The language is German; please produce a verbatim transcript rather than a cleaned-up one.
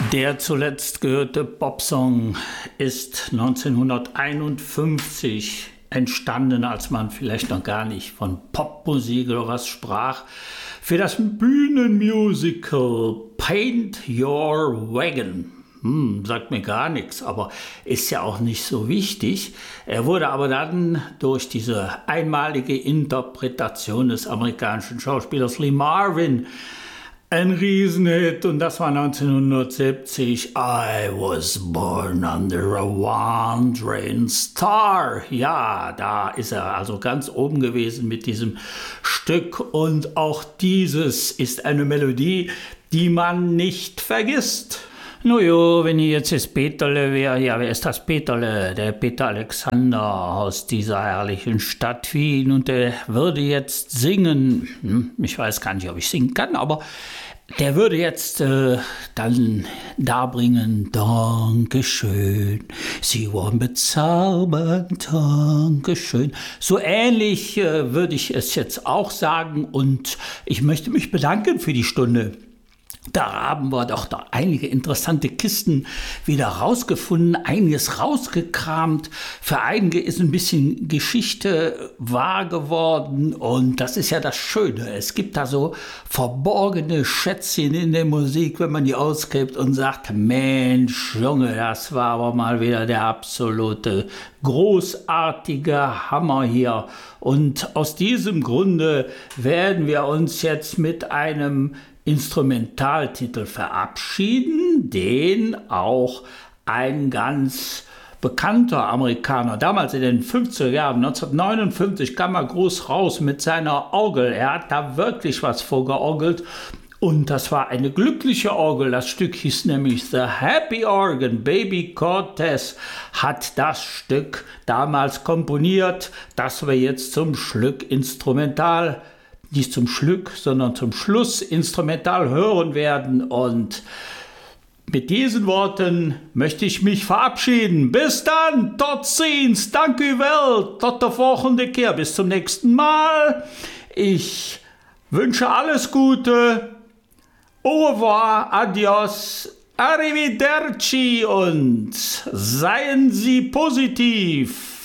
Der zuletzt gehörte Popsong ist neunzehnhunderteinundfünfzig entstanden, als man vielleicht noch gar nicht von Popmusik oder was sprach, für das Bühnenmusical Paint Your Wagon. Hm, sagt mir gar nichts, aber ist ja auch nicht so wichtig. Er wurde aber dann durch diese einmalige Interpretation des amerikanischen Schauspielers Lee Marvin ein Riesenhit, und das war neunzehnhundertsiebzig. I was born under a wandering star. Ja, da ist er also ganz oben gewesen mit diesem Stück, und auch dieses ist eine Melodie, die man nicht vergisst. Nojo, wenn ich jetzt das Peterle wäre, ja, wer ist das Peterle? Der Peter Alexander aus dieser herrlichen Stadt Wien, und der würde jetzt singen, hm, ich weiß gar nicht, ob ich singen kann, aber der würde jetzt äh, dann darbringen: Dankeschön, Sie waren bezaubernd, Dankeschön. So ähnlich äh, würde ich es jetzt auch sagen, und ich möchte mich bedanken für die Stunde. Da haben wir doch da einige interessante Kisten wieder rausgefunden, einiges rausgekramt. Für einige ist ein bisschen Geschichte wahr geworden, und das ist ja das Schöne. Es gibt da so verborgene Schätzchen in der Musik, wenn man die ausgräbt und sagt: Mensch, Junge, das war aber mal wieder der absolute großartige Hammer hier. Und aus diesem Grunde werden wir uns jetzt mit einem Instrumentaltitel verabschieden, den auch ein ganz bekannter Amerikaner, damals in den fünfziger Jahren, neunzehnhundertneunundfünfzig, kam er groß raus mit seiner Orgel. Er hat da wirklich was vorgeorgelt, und das war eine glückliche Orgel. Das Stück hieß nämlich The Happy Organ. Baby Cortez hat das Stück damals komponiert, das wir jetzt zum Schluck instrumental nicht zum Schluck, sondern zum Schluss instrumental hören werden. Und mit diesen Worten möchte ich mich verabschieden. Bis dann, tot ziens, danke Welt, tot der volgende Kehr, bis zum nächsten Mal. Ich wünsche alles Gute, au revoir, adios, arrivederci, und seien Sie positiv.